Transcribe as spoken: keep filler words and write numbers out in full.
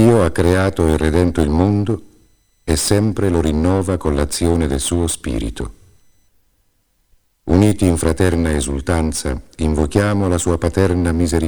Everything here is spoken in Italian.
Dio ha creato e redento il mondo e sempre lo rinnova con l'azione del suo spirito. Uniti in fraterna esultanza, invochiamo la sua paterna misericordia